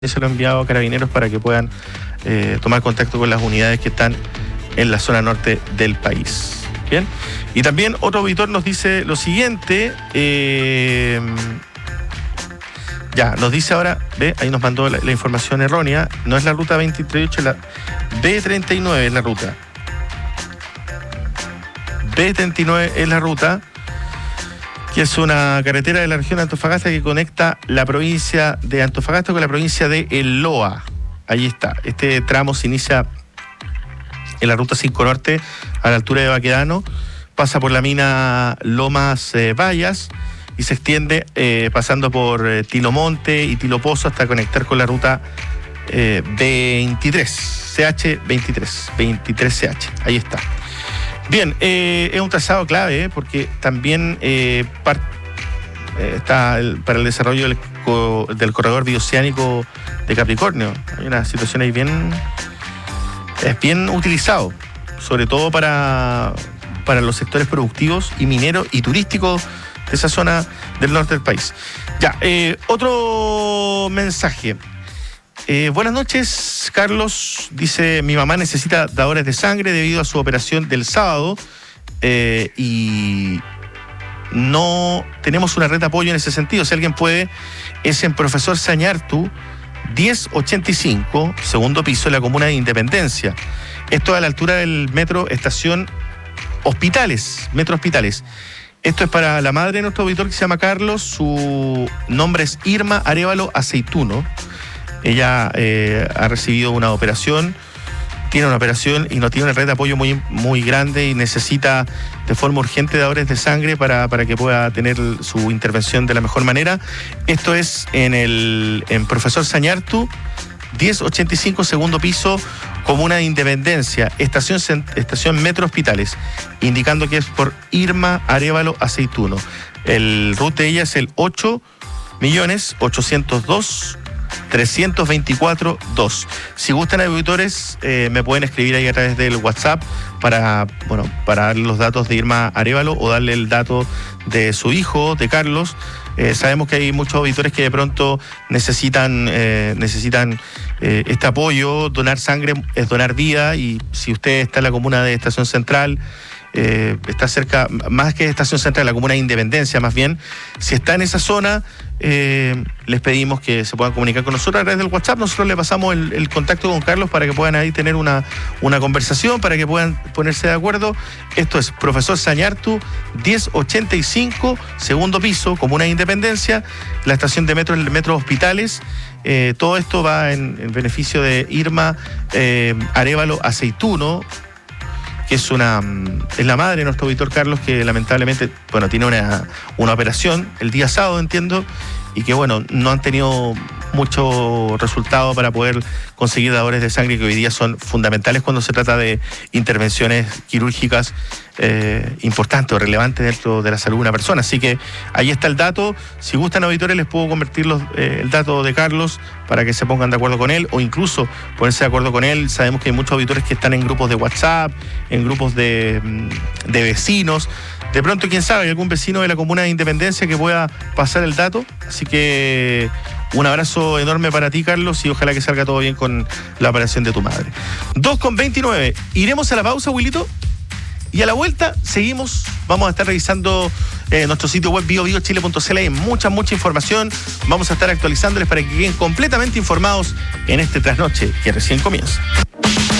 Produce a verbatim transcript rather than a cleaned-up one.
Se lo he enviado a Carabineros para que puedan eh, tomar contacto con las unidades que están en la zona norte del país. Bien. Y también otro auditor nos dice lo siguiente. Eh, ya, nos dice ahora, ve, ahí nos mandó la, la información errónea. No es la ruta veintitrés ocho, la B treinta y nueve es la ruta. B treinta y nueve es la ruta, que es una carretera de la región de Antofagasta que conecta la provincia de Antofagasta con la provincia de El Loa. Ahí está. Este tramo se inicia en la ruta cinco Norte a la altura de Baquedano, pasa por la mina Lomas eh, Vallas y se extiende eh, pasando por eh, Tilomonte y Tilopozo hasta conectar con la ruta eh, veintitrés, C H veintitrés, veintitrés C H. Ahí está. Bien, eh, es un trazado clave, ¿eh? Porque también eh, part, eh, está el, para el desarrollo del, co, del corredor bioceánico de Capricornio. Hay una situación ahí bien, es bien utilizado, sobre todo para, para los sectores productivos y mineros y turísticos de esa zona del norte del país. Ya, eh, otro mensaje. Eh, buenas noches, Carlos. Dice, mi mamá necesita dadores de sangre debido a su operación del sábado eh, y no tenemos una red de apoyo en ese sentido. Si alguien puede, es en Profesor Sañartu, diez ochenta y cinco, segundo piso, en la comuna de Independencia. Esto a la altura del metro estación Hospitales, Metro Hospitales. Esto es para la madre de nuestro auditor que se llama Carlos. Su nombre es Irma Arévalo Aceituno. Ella eh, ha recibido una operación, tiene una operación y no tiene una red de apoyo muy, muy grande y necesita de forma urgente dadores de sangre para, para que pueda tener su intervención de la mejor manera. Esto es en el en Profesor Sañartu, diez ochenta y cinco, segundo piso, comuna de Independencia, estación, estación Metro Hospitales, indicando que es por Irma Arévalo Aceituno. El root de ella es el ocho millones ochocientos dos mil trescientos veinticuatro dos. Si gustan, auditores, eh, me pueden escribir ahí a través del WhatsApp para, bueno, para darle los datos de Irma Arévalo o darle el dato de su hijo, de Carlos. Eh, sabemos que hay muchos auditores que de pronto necesitan, eh, necesitan eh, este apoyo. Donar sangre es donar vida, y si usted está en la comuna de Estación Central, eh, está cerca, más que Estación Central, la comuna de Independencia más bien, si está en esa zona, eh, les pedimos que se puedan comunicar con nosotros a través del WhatsApp. Nosotros le pasamos el, el contacto con Carlos para que puedan ahí tener una, una conversación, para que puedan ponerse de acuerdo. Esto es Profesor Sañartu, diez ochenta y cinco, segundo piso, comuna de Independencia, la estación de metro, el Metro Hospitales. Eh, todo esto va en, en beneficio de Irma eh, Arévalo Aceituno, que es una es la madre de nuestro auditor Carlos, que lamentablemente, bueno, tiene una, una operación el día sábado, entiendo, y que, bueno, no han tenido mucho resultado para poder conseguir dadores de sangre, que hoy día son fundamentales cuando se trata de intervenciones quirúrgicas eh, importantes o relevantes dentro de la salud de una persona. Así que ahí está el dato. Si gustan, auditores, les puedo convertir los, eh, el dato de Carlos para que se pongan de acuerdo con él, o incluso ponerse de acuerdo con él. Sabemos que hay muchos auditores que están en grupos de WhatsApp, en grupos de, de vecinos. De pronto, quién sabe, hay algún vecino de la comuna de Independencia que pueda pasar el dato. Así que un abrazo enorme para ti, Carlos, y ojalá que salga todo bien con la operación de tu madre. dos con veintinueve. Iremos a la pausa, Wilito, y a la vuelta seguimos. Vamos a estar revisando eh, nuestro sitio web bio bio chile punto c l. Hay mucha, mucha información. Vamos a estar actualizándoles para que queden completamente informados en este trasnoche que recién comienza.